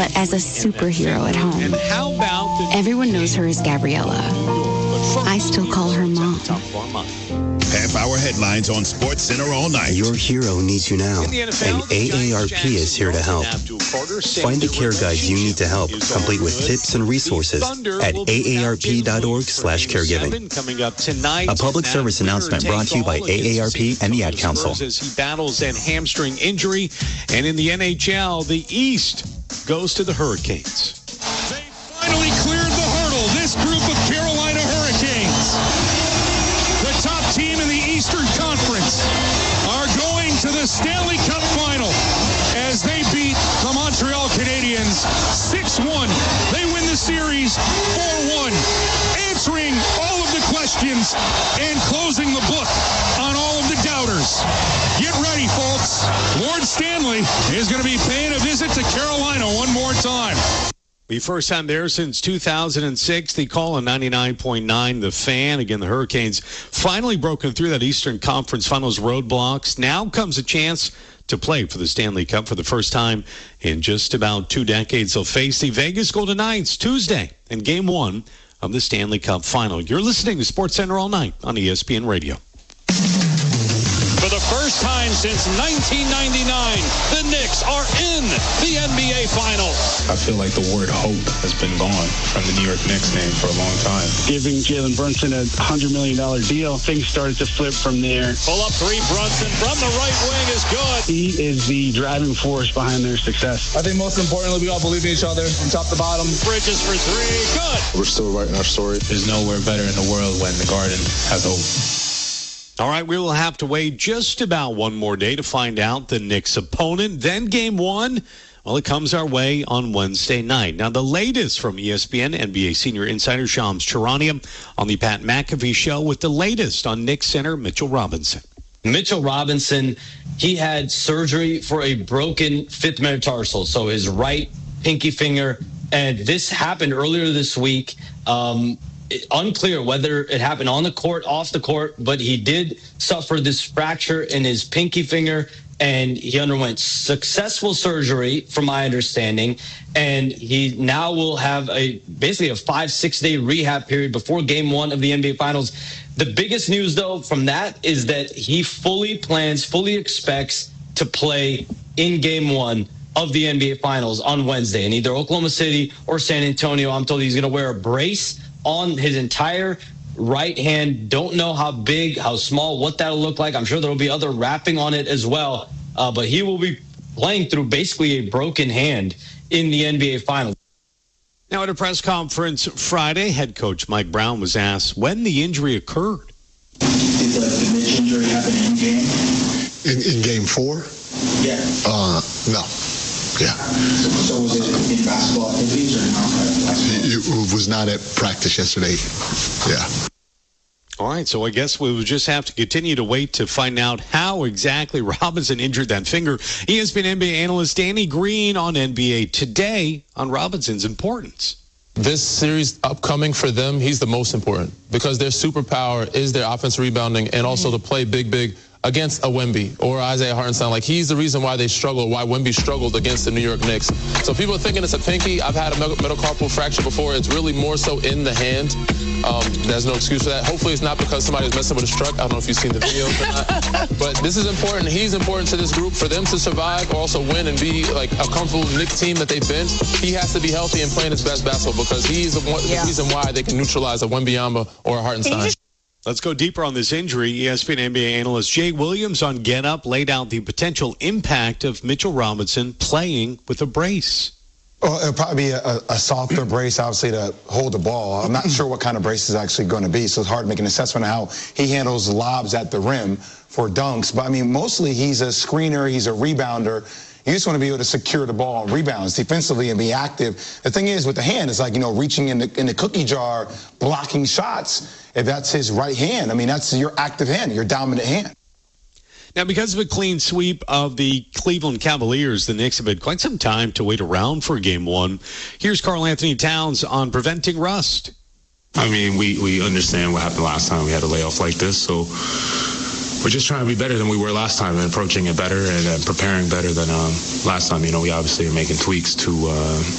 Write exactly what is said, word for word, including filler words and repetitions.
but as a superhero at home. And how about the Everyone knows her as Gabriella. I still call her Mom. Half-hour headlines on SportsCenter all night. Your hero needs you now, and A A R P is here to help. Find the care guides you need to help, complete with tips and resources at A A R P dot org slash caregiving. A public service announcement brought to you by A A R P and the Ad Council. As he battles a hamstring injury, and in the N H L, the East goes to the Hurricanes. They finally cleared the hurdle. This group of Carolina Hurricanes, the top team in the Eastern Conference, are going to the Stanley Cup Final as they beat the Montreal Canadiens six one. They win the series four one, answering all of the questions and closing the book on all of the doubters. Get ready, folks. Lord Stanley is going to be paying a visit to Carolina one more time. The first time there since two thousand six. The call on ninety-nine point nine, The Fan. Again, the Hurricanes finally broken through that Eastern Conference Finals roadblocks. Now comes a chance to play for the Stanley Cup for the first time in just about two decades. They'll face the Vegas Golden Knights Tuesday in Game one of the Stanley Cup Final. You're listening to SportsCenter all night on E S P N Radio. For the first time since nineteen ninety-nine, the Knicks are in the N B A Finals. I feel like the word hope has been gone from the New York Knicks name for a long time. Giving Jalen Brunson a one hundred million dollars deal, things started to flip from there. Pull up three, Brunson from the right wing is good. He is the driving force behind their success. I think most importantly, we all believe in each other from top to bottom. Bridges for three, good. We're still writing our story. There's nowhere better in the world when the Garden has hope. All right, we will have to wait just about one more day to find out the Knicks' opponent. Then game one, well, it comes our way on Wednesday night. Now, the latest from E S P N, N B A senior insider Shams Charania on the Pat McAfee Show with the latest on Knicks center Mitchell Robinson. Mitchell Robinson, he had surgery for a broken fifth metatarsal, so his right pinky finger. And this happened earlier this week. Um, Unclear whether it happened on the court, off the court, but he did suffer this fracture in his pinky finger, and he underwent successful surgery, from my understanding, and he now will have a basically a five, six-day rehab period before game one of the N B A Finals. The biggest news, though, from that is that he fully plans, fully expects to play in game one of the N B A Finals on Wednesday in either Oklahoma City or San Antonio. I'm told he's going to wear a brace on his entire right hand. Don't know how big, how small, what that'll look like. I'm sure there'll be other wrapping on it as well. Uh, but he will be playing through basically a broken hand in the N B A Finals. Now, at a press conference Friday, head coach Mike Brown was asked when the injury occurred. Did the, the Mitch injury happen in game? In, in game four? Yeah. Uh, no. Yeah. So, so was it in basketball activities or not? It was not at practice yesterday. Yeah. All right, so I guess we will just have to continue to wait to find out how exactly Robinson injured that finger. E S P N N B A analyst Danny Green on N B A Today on Robinson's importance. This series upcoming for them, he's the most important because their superpower is their offense rebounding and also to play big, big against a Wemby or Isaiah Hartenstein. Like, he's the reason why they struggle, why Wemby struggled against the New York Knicks. So people are thinking it's a pinky. I've had a metacarpal fracture before. It's really more so in the hand. Um, there's no excuse for that. Hopefully it's not because somebody was messing with his truck. I don't know if you've seen the videos or not. But this is important. He's important to this group. For them to survive or also win and be like a comfortable Knicks team that they've been, he has to be healthy and playing his best basketball because he's the, one, yeah. the reason why they can neutralize a Wembanyama or a Hartenstein. Let's go deeper on this injury. E S P N N B A analyst Jay Williams on Get Up laid out the potential impact of Mitchell Robinson playing with a brace. Well, it'll probably be a, a softer brace, obviously, to hold the ball. I'm not sure what kind of brace is actually going to be, so it's hard to make an assessment of how he handles lobs at the rim for dunks. But, I mean, mostly he's a screener, he's a rebounder. You just want to be able to secure the ball on rebounds defensively and be active. The thing is, with the hand, it's like, you know, reaching in the, in the cookie jar, blocking shots. If that's his right hand, I mean, that's your active hand, your dominant hand. Now, because of a clean sweep of the Cleveland Cavaliers, the Knicks have had quite some time to wait around for game one. Here's Karl Anthony Towns on preventing rust. I mean, we, we understand what happened last time we had a layoff like this, so we're just trying to be better than we were last time and approaching it better and uh, preparing better than um, last time. You know, we obviously are making tweaks to uh,